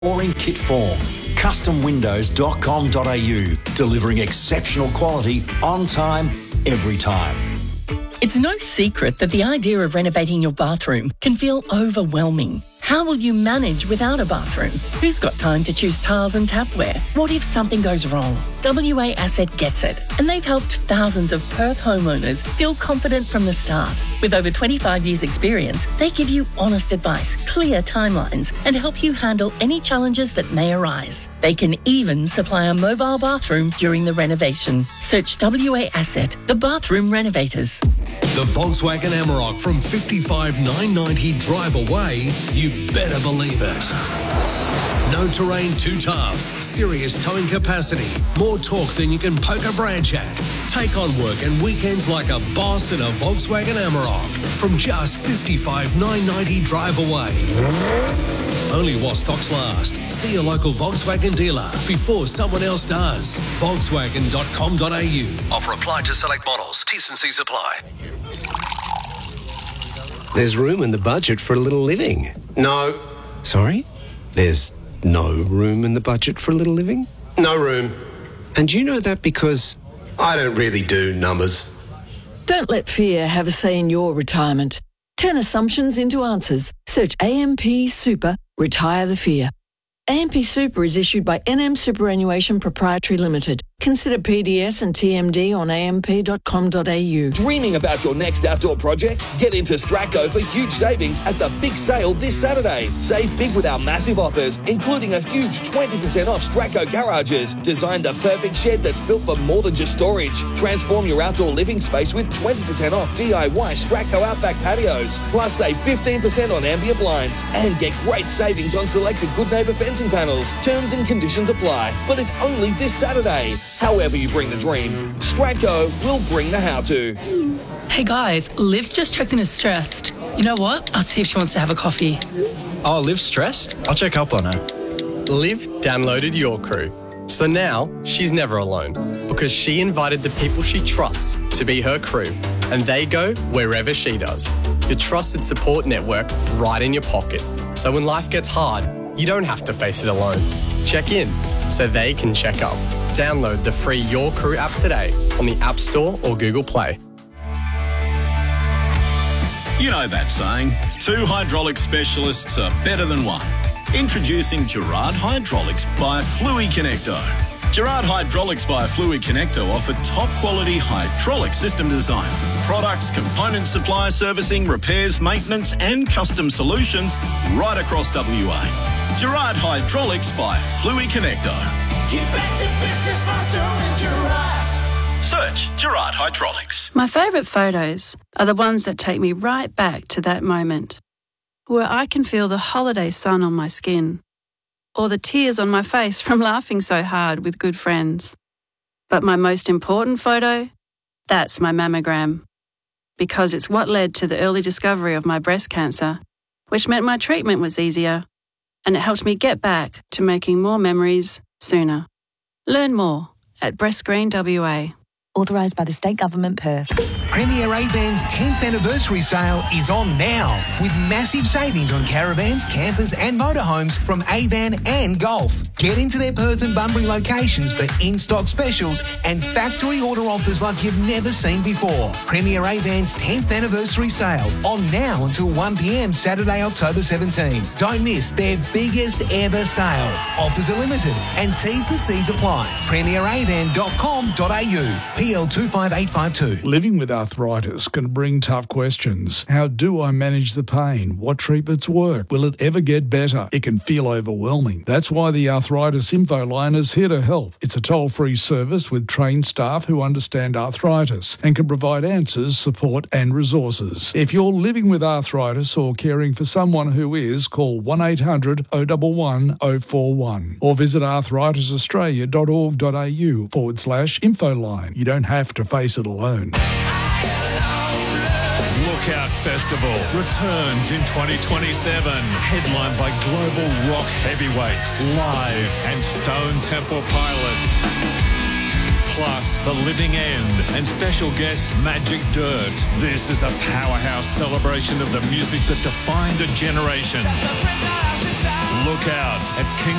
or in kit form. CustomWindows.com.au, delivering exceptional quality on time, every time. It's no secret that the idea of renovating your bathroom can feel overwhelming. How will you manage without a bathroom? Who's got time to choose tiles and tapware? What if something goes wrong? WA Asset gets it, and they've helped thousands of Perth homeowners feel confident from the start. With over 25 years' experience, they give you honest advice, clear timelines, and help you handle any challenges that may arise. They can even supply a mobile bathroom during the renovation. Search WA Asset, the bathroom renovators. The Volkswagen Amarok from 55,990 drive away, you better believe it. No terrain too tough, serious towing capacity, more torque than you can poke a branch at. Take on work and weekends like a boss in a Volkswagen Amarok from just 55,990 drive away. Only while stocks last. See your local Volkswagen dealer before someone else does. Volkswagen.com.au. Offer applied to select models. T&Cs apply. There's room in the budget for a little living. No. Sorry? There's no room in the budget for a little living? No room. And you know that because... I don't really do numbers. Don't let fear have a say in your retirement. Turn assumptions into answers. Search AMP Super, retire the fear. AMP Super is issued by NM Superannuation Proprietary Limited. Consider PDS and TMD on amp.com.au. Dreaming about your next outdoor project? Get into Stratco for huge savings at the big sale this Saturday. Save big with our massive offers, including a huge 20% off Stratco garages. Design the perfect shed that's built for more than just storage. Transform your outdoor living space with 20% off DIY Stratco Outback patios. Plus save 15% on ambient blinds and get great savings on selected Good Neighbour fencing panels. Terms and conditions apply, but it's only this Saturday. However you bring the dream, Stratco will bring the how-to. Hey guys, Liv's just checked in as stressed. You know what? I'll see if she wants to have a coffee. Oh, Liv's stressed? I'll check up on her. Liv downloaded Your Crew. So now she's never alone because she invited the people she trusts to be her crew and they go wherever she does. Your trusted support network right in your pocket. So when life gets hard, you don't have to face it alone. Check in so they can check up. Download the free Your Crew app today on the App Store or Google Play. You know that saying, 2 hydraulic specialists are better than one. Introducing Gerard Hydraulics by Fluid Connecto. Gerard Hydraulics by Fluid Connecto offer top quality hydraulic system design, products, component supply, servicing, repairs, maintenance and custom solutions right across WA. Gerard Hydraulics by Fluid Connecto. Get back to business faster with Gerard. Search Gerard Hydraulics. My favourite photos are the ones that take me right back to that moment, where I can feel the holiday sun on my skin, or the tears on my face from laughing so hard with good friends. But my most important photo? That's my mammogram, because it's what led to the early discovery of my breast cancer, which meant my treatment was easier, and it helped me get back to making more memories sooner. Learn more at Breastscreen WA. Authorised by the State Government, Perth. Premier Avan's 10th anniversary sale is on now, with massive savings on caravans, campers and motorhomes from Avan and Golf. Get into their Perth and Bunbury locations for in-stock specials and factory order offers like you've never seen before. Premier Avan's 10th anniversary sale on now until 1 p.m. Saturday, October 17. Don't miss their biggest ever sale. Offers are limited and T's and C's apply. PremierAvan.com.au. PL 25852. Living with arthritis can bring tough questions. How do I manage the pain? What treatments work? Will it ever get better? It can feel overwhelming. That's why the Arthritis Info Line is here to help. It's a toll-free service with trained staff who understand arthritis and can provide answers, support and resources. If you're living with arthritis or caring for someone who is, call 1800 011 041 or visit arthritisaustralia.org.au/infoline. You don't have to face it alone. Lookout Festival returns in 2027, headlined by global rock heavyweights, Live and Stone Temple Pilots. Plus, The Living End, and special guests Magic Dirt. This is a powerhouse celebration of the music that defined a generation. Look out at King